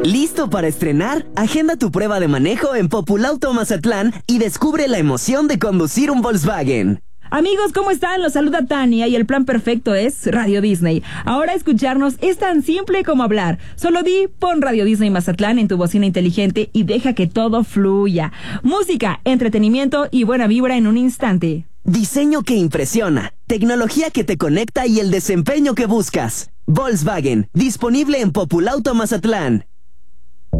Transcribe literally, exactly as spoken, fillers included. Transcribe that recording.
¿Listo para estrenar? Agenda tu prueba de manejo en Populauto Mazatlán y descubre la emoción de conducir un Volkswagen. Amigos, ¿cómo están? Los saluda Tania y el plan perfecto es Radio Disney. Ahora escucharnos es tan simple como hablar. Solo di, pon Radio Disney Mazatlán en tu bocina inteligente y deja que todo fluya. Música, entretenimiento y buena vibra en un instante. Diseño que impresiona, tecnología que te conecta y el desempeño que buscas. Volkswagen, disponible en Populauto Mazatlán.